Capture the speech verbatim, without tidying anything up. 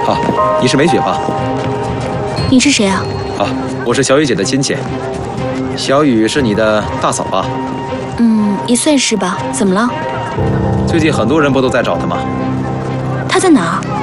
好，你是梅雪吧？ 你是谁啊？ 啊，我是小雨姐的亲戚。小雨是你的大嫂吧？ 嗯，也算是吧。怎么了？ 最近很多人不都在找她吗？ 她在哪儿？